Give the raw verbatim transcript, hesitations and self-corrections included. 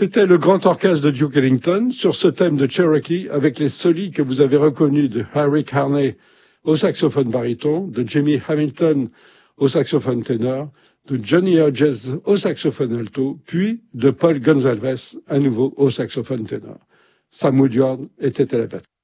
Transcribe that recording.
C'était le grand orchestre de Duke Ellington sur ce thème de Cherokee avec les solis que vous avez reconnus de Harry Carney au saxophone baryton, de Jimmy Hamilton au saxophone ténor, de Johnny Hodges au saxophone alto, puis de Paul Gonsalves à nouveau au saxophone ténor. Sam Woodward était à la batterie.